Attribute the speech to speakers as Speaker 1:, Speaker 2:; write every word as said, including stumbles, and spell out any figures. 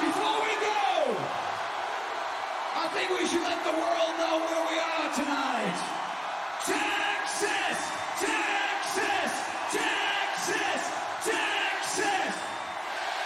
Speaker 1: Before we go, I think we should let the world know where we are tonight.